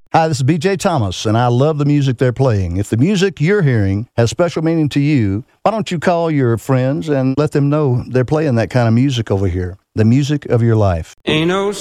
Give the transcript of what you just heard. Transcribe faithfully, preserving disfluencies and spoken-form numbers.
Hi, this is B J Thomas, and I love the music they're playing. If the music you're hearing has special meaning to you, why don't you call your friends and let them know they're playing that kind of music over here, the music of your life. Ain't no